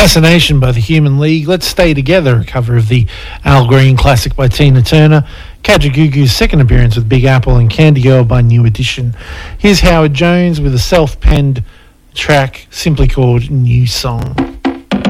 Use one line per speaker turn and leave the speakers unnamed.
Fascination by the Human League. Let's Stay Together, a cover of the Al Green classic by Tina Turner. Kajagoogoo's second appearance with Big Apple and Candy Girl by New Edition. Here's Howard Jones with a self-penned track simply called New Song.